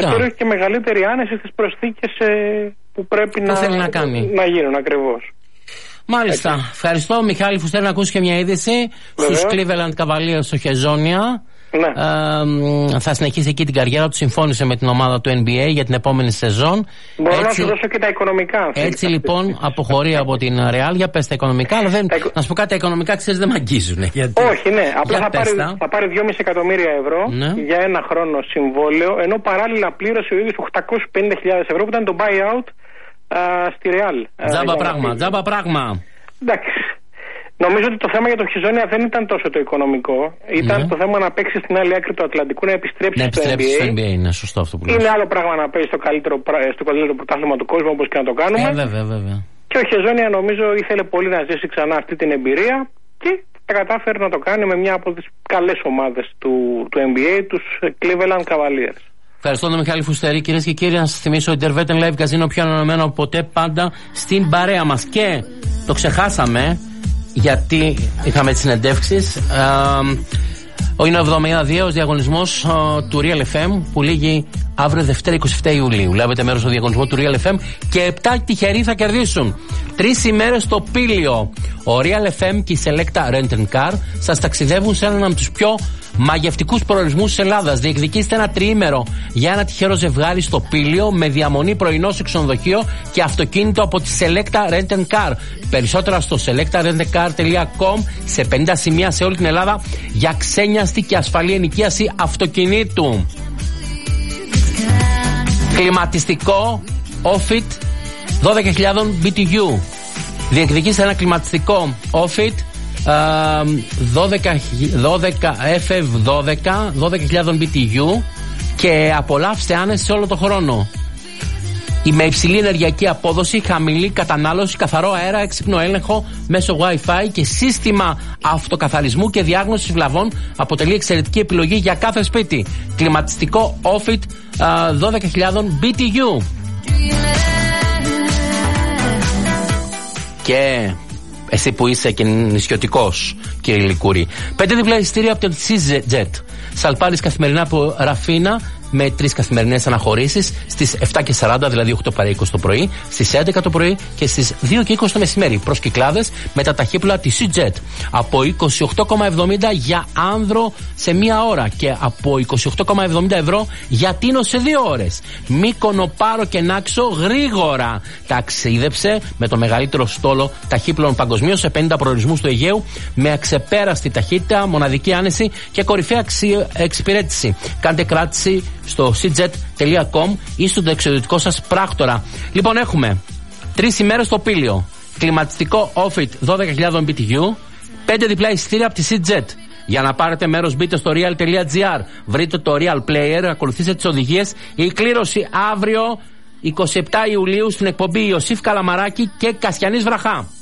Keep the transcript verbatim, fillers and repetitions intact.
Τώρα έχει και μεγαλύτερη άνεση στις προσθήκες ε, που πρέπει να, να, κάνει. να γίνουν ακριβώς. Μάλιστα. Έτσι. Ευχαριστώ, Μιχάλη Φουστέρη, να ακούσει και μια είδηση. Στους Cleveland Cavaliers στο Χεζόνια. Ναι. Ε, θα συνεχίσει εκεί την καριέρα του. Συμφώνησε με την ομάδα του N B A για την επόμενη σεζόν. Μπορώ έτσι, να σου δώσω και τα οικονομικά. Έτσι λοιπόν αποχωρεί από την Real. Για πες τα οικονομικά. Αλλά δεν, τα... να σου πω κάτι, τα οικονομικά ξέρεις δεν μ' αγγίζουν. Γιατί... Όχι, ναι. Απλά θα πάρει, θα πάρει δυόμισι εκατομμύρια ευρώ ναι. για ένα χρόνο συμβόλαιο. Ενώ παράλληλα πλήρωσε ο ίδιος οκτακόσιες πενήντα χιλιάδες ευρώ που ήταν το buyout α, στη Real. Τζάμπα πράγμα. Τζάμπα πράγμα. Εντάξει. Νομίζω ότι το θέμα για το Χεζόνια δεν ήταν τόσο το οικονομικό. Ήταν ναι. το θέμα να παίξει στην άλλη άκρη του Ατλαντικού, να επιστρέψει, να επιστρέψει στο N B A. Στο N B A. Είναι σωστό αυτό που λες. Είναι άλλο πράγμα να παίζει στο καλύτερο, στο καλύτερο πρωτάθλημα του κόσμου, όπως και να το κάνουμε. Ε, βέβαια, βέβαια. Και ο Χεζόνια νομίζω ήθελε πολύ να ζήσει ξανά αυτή την εμπειρία και τα κατάφερε να το κάνει με μια από τις καλές ομάδες του, του N B A, τους Cleveland Cavaliers. Ευχαριστώ τον Μιχάλη Φουστέρη. Κυρίες και κύριοι, να σας θυμίσω ότι Intervetten Live Casino πιο ανανεωμένο ποτέ πάντα στην παρέα μας. Και το ξεχάσαμε γιατί είχαμε τις συνεντεύξεις. Είναι ο εβδομήντα δύο διαγωνισμός του Real εφ εμ που λήγει αύριο Δευτέρα εικοστή εβδόμη Ιουλίου. Λάβετε μέρος στο διαγωνισμό του Real εφ εμ και επτά τυχεροί θα κερδίσουν τρεις ημέρες στο Πήλιο. Ο Real εφ εμ και η Selecta Rent and Car σας ταξιδεύουν σε έναν από τους πιο μαγευτικούς προορισμούς της Ελλάδας. Διεκδικήστε ένα τριήμερο για ένα τυχερό ζευγάρι στο Πήλιο με διαμονή πρωινό σε ξενοδοχείο και αυτοκίνητο από τη Selecta Rent and Car. Περισσότερα στο selecta rent car dot com σε πενήντα σημεία σε όλη την Ελλάδα για ξένιαστη και ασφαλή ενοικίαση αυτοκινήτου. Κλιματιστικό Ofit δώδεκα χιλιάδες μπι τι γιου. Διεκδικήστε ένα κλιματιστικό Ofit δώδεκα εφ εφ δώδεκα δώδεκα χιλιάδες μπι τι γιου και απολαύστε άνεση σε όλο το χρόνο. Με υψηλή ενεργειακή απόδοση, χαμηλή κατανάλωση, καθαρό αέρα, έξυπνο έλεγχο μέσω Wi-Fi και σύστημα αυτοκαθαρισμού και διάγνωσης βλαβών αποτελεί εξαιρετική επιλογή για κάθε σπίτι. Κλιματιστικό Ofit δώδεκα χιλιάδες μπι τι γιου. Και εσύ που είσαι και νησιωτικός, κύριε Λικούρη, πέντε διπλά εισιτήρια από το SeaJet. Σαλπάρεις καθημερινά από Ραφίνα με τρεις καθημερινές αναχωρήσεις στις επτά και σαράντα, δηλαδή οκτώ παρά είκοσι το πρωί, στις έντεκα το πρωί και στις δύο και είκοσι το μεσημέρι. Προς Κυκλάδες με τα ταχύπλα της SeaJet. Από είκοσι οκτώ κόμμα εβδομήντα για άνδρο σε μία ώρα και από είκοσι οκτώ κόμμα εβδομήντα ευρώ για Τίνο σε δύο ώρες. Μύκονο, Πάρο και Νάξο γρήγορα. Ταξίδεψε με το μεγαλύτερο στόλο ταχύπλων παγκοσμίως σε πενήντα προορισμούς του Αιγαίου με αξεπέραστη ταχύτητα, μοναδική άνεση και κορυφαία εξυπηρέτηση. Κάντε κράτηση στο seajet τελεία com ή στο εξωτερικό σας πράκτορα. Λοιπόν, έχουμε τρεις ημέρες στο Πήλιο, κλιματιστικό Ofit δώδεκα χιλιάδες μπι τι γιου, πέντε διπλά εισιτήρια από τη SeaJet. Για να πάρετε μέρος μπείτε στο real τελεία gr, βρείτε το Real Player, ακολουθήστε τις οδηγίες. Η κλήρωση αύριο εικοστή εβδόμη Ιουλίου στην εκπομπή Ιωσήφ Καλαμαράκη και Κασιανής Βραχά.